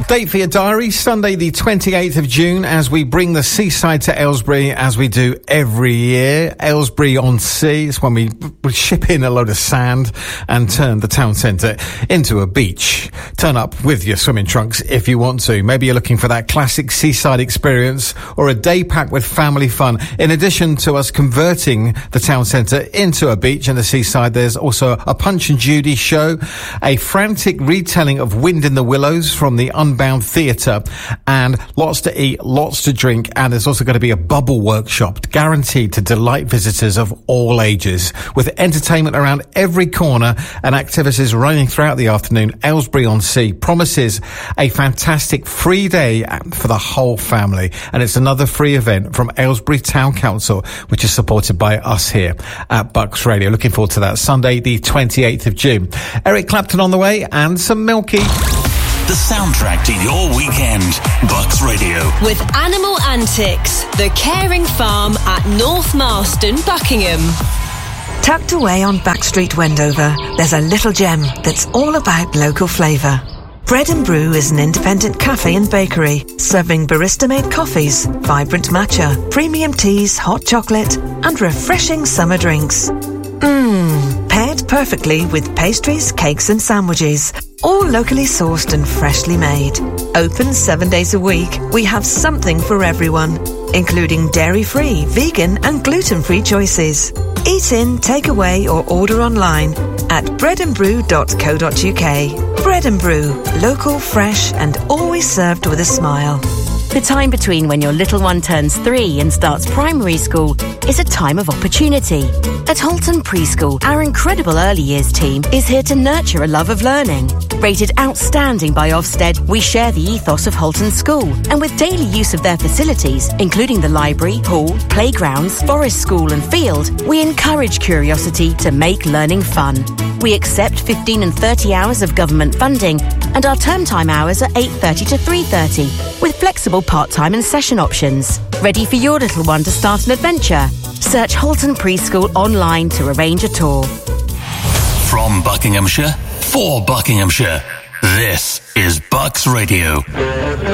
Date for your diary, Sunday the 28th of June, as we bring the seaside to Aylesbury, as we do every year. Aylesbury-on-Sea is when we ship in a load of sand and turn the town centre into a beach. Turn up with your swimming trunks if you want to. Maybe you're looking for that classic seaside experience or a day packed with family fun. In addition to us converting the town centre into a beach and the seaside, there's also a Punch and Judy show, a frantic retelling of Wind in the Willows from the Unbound Theatre, and lots to eat, lots to drink, and there's also going to be a bubble workshop guaranteed to delight visitors of all ages, with entertainment around every corner and activities running throughout the afternoon. Aylesbury-on-Sea promises a fantastic free day for the whole family, and it's another free event from Aylesbury Town Council, which is supported by us here at Bucks Radio. Looking forward to that, Sunday the 28th of June. Eric Clapton on the way, and some Milky. The soundtrack to your weekend. Bucks Radio. With Animal Antics, the caring farm at North Marston, Buckingham. Tucked away on Backstreet, Wendover, there's a little gem that's all about local flavour. Bread and Brew is an independent cafe and bakery, serving barista-made coffees, vibrant matcha, premium teas, hot chocolate, and refreshing summer drinks. Paired perfectly with pastries, cakes and sandwiches, all locally sourced and freshly made. Open 7 days a week, we have something for everyone, including dairy-free, vegan and gluten-free choices. Eat in, take away or order online at breadandbrew.co.uk. Bread and Brew, local, fresh and always served with a smile. The time between when your little one turns 3 and starts primary school is a time of opportunity. At Holton Preschool, our incredible early years team is here to nurture a love of learning. Rated outstanding by Ofsted, we share the ethos of Holton School, and with daily use of their facilities, including the library, hall, playgrounds, forest school and field, we encourage curiosity to make learning fun. We accept 15 and 30 hours of government funding, and our term time hours are 8:30 to 3:30, with flexible part-time and session options. Ready for your little one to start an adventure? Search Holton Preschool online to arrange a tour. From Buckinghamshire, for Buckinghamshire, this is Bucks Radio.